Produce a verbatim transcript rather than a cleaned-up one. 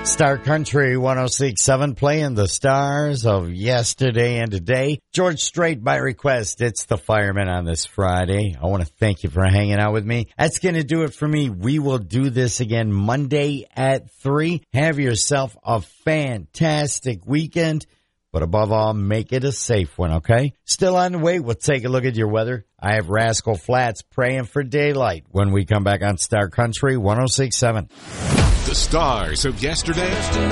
Star Country one oh six point seven playing the stars of yesterday and today. George Strait by request. It's the Fireman on this Friday. I want to thank you for hanging out with me. That's going to do it for me. We will do this again Monday at three. Have yourself a fantastic weekend. But above all, make it a safe one, okay? Still on the way, we'll take a look at your weather. I have Rascal Flatts praying for daylight when we come back on Star Country one oh six point seven. The stars of yesterday